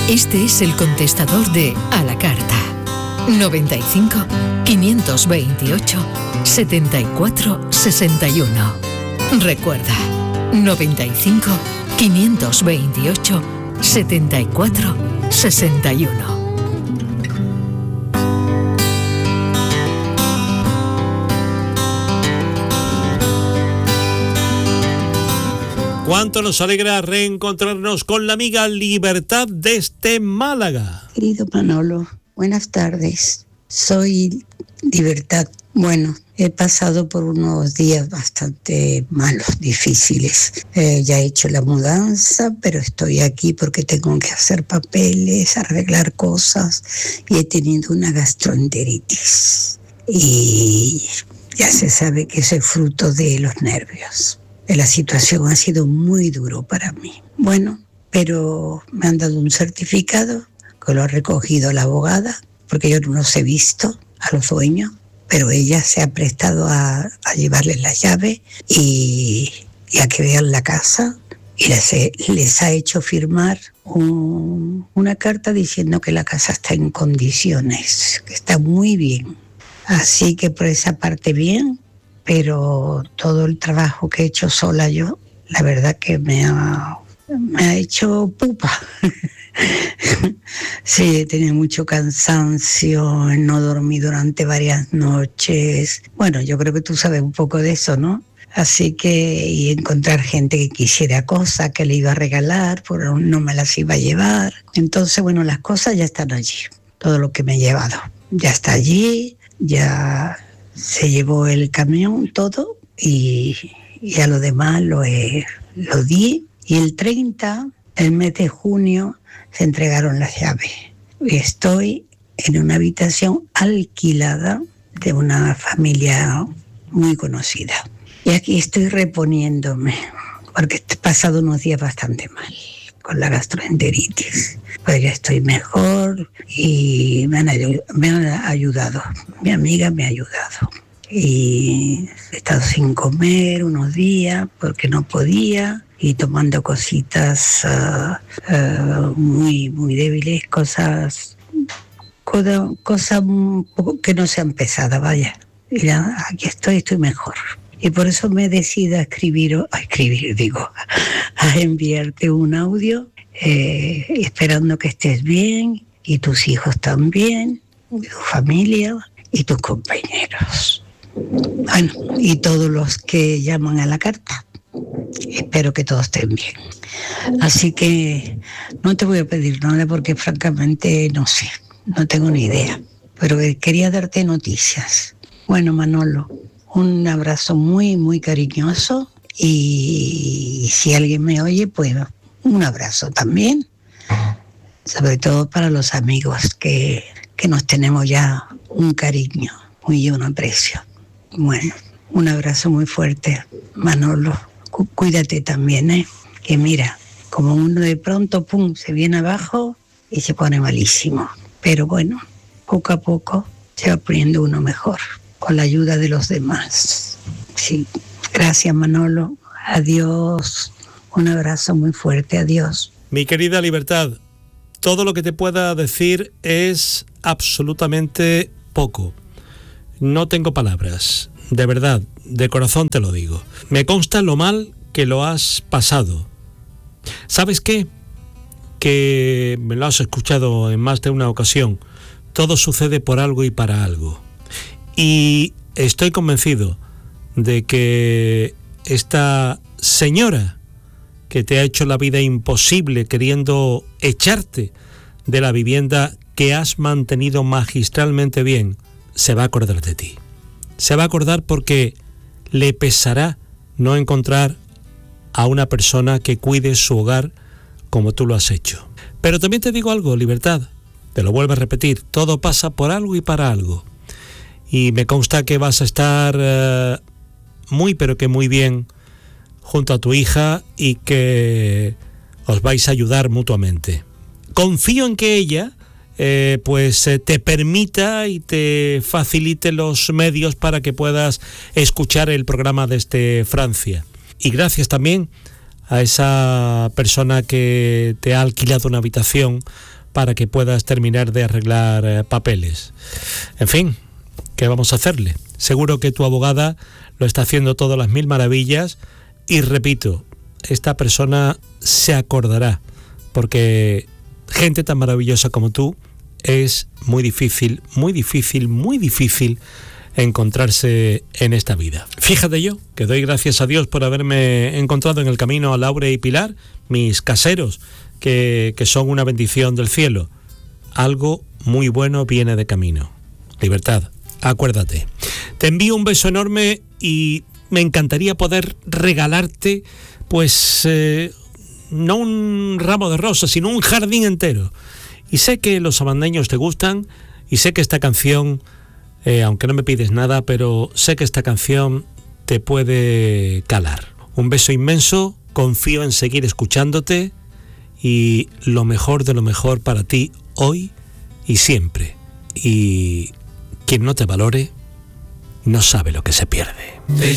Este es el contestador de A la Carta. 95 528 74 61. Recuerda, 95 528 74 61. Cuánto nos alegra reencontrarnos con la amiga Libertad desde Málaga. Querido Manolo, buenas tardes. Soy Libertad. Bueno, he pasado por unos días bastante malos, difíciles. Ya he hecho la mudanza, pero estoy aquí porque tengo que hacer papeles, arreglar cosas y he tenido una gastroenteritis. Y ya se sabe que eso es fruto de los nervios. La situación ha sido muy duro para mí. Bueno, pero me han dado un certificado que lo ha recogido la abogada, porque yo no los he visto a los dueños, pero ella se ha prestado a llevarles la llave y a que vean la casa, y les ha hecho firmar una carta diciendo que la casa está en condiciones, que está muy bien. Así que por esa parte bien, pero todo el trabajo que he hecho sola yo, la verdad que me ha hecho pupa. Sí, he tenido mucho cansancio, no dormí durante varias noches. Bueno, yo creo que tú sabes un poco de eso, ¿no? Así que, y encontrar gente que quisiera cosas que le iba a regalar, pero no me las iba a llevar. Entonces, bueno, las cosas ya están allí. Todo lo que me he llevado ya está allí, ya se llevó el camión, todo, y a lo demás lo di. Y el 30 del mes de junio se entregaron las llaves. Y estoy en una habitación alquilada de una familia muy conocida. Y aquí estoy reponiéndome, porque he pasado unos días bastante mal con la gastroenteritis. Pues ya estoy mejor y me han ayudado. Mi amiga me ha ayudado. Y he estado sin comer unos días porque no podía, y tomando cositas muy, muy débiles, cosas un poco que no sean pesadas, vaya. Y ya, aquí estoy mejor. Y por eso me decido a enviarte un audio, esperando que estés bien, y tus hijos también, y tu familia, y tus compañeros. Bueno, y todos los que llaman a la carta. Espero que todos estén bien. Así que no te voy a pedir nada porque francamente no sé, no tengo ni idea. Pero quería darte noticias. Bueno, Manolo, un abrazo muy, muy cariñoso, y si alguien me oye, pues un abrazo también. Sobre todo para los amigos que nos tenemos ya un cariño y un aprecio. Bueno, un abrazo muy fuerte, Manolo. Cuídate también, que mira, como uno de pronto, pum, se viene abajo y se pone malísimo. Pero bueno, poco a poco se va poniendo uno mejor, con la ayuda de los demás. Sí, gracias, Manolo. Adiós. Un abrazo muy fuerte, adiós. Mi querida Libertad, todo lo que te pueda decir es absolutamente poco. No tengo palabras, de verdad, de corazón te lo digo. Me consta lo mal que lo has pasado. ¿Sabes qué? Que me lo has escuchado en más de una ocasión. Todo sucede por algo y para algo. Y estoy convencido de que esta señora que te ha hecho la vida imposible queriendo echarte de la vivienda que has mantenido magistralmente bien, se va a acordar de ti. Se va a acordar porque le pesará no encontrar a una persona que cuide su hogar como tú lo has hecho. Pero también te digo algo, Libertad, te lo vuelvo a repetir, todo pasa por algo y para algo. Y me consta que vas a estar muy pero que muy bien junto a tu hija y que os vais a ayudar mutuamente. Confío en que ella te permita y te facilite los medios para que puedas escuchar el programa desde Francia. Y gracias también a esa persona que te ha alquilado una habitación para que puedas terminar de arreglar papeles. En fin, ¿qué vamos a hacerle? Seguro que tu abogada lo está haciendo todo a las mil maravillas y repito, esta persona se acordará, porque gente tan maravillosa como tú es muy difícil encontrarse en esta vida. Fíjate yo, que doy gracias a Dios por haberme encontrado en el camino a Laura y Pilar, mis caseros, que son una bendición del cielo. Algo muy bueno viene de camino. Libertad, acuérdate. Te envío un beso enorme y me encantaría poder regalarte, pues, no un ramo de rosas, sino un jardín entero. Y sé que los sabandeños te gustan, y sé que esta canción, aunque no me pides nada, pero sé que esta canción te puede calar. Un beso inmenso, confío en seguir escuchándote y lo mejor de lo mejor para ti hoy y siempre. Y quien no te valore, no sabe lo que se pierde.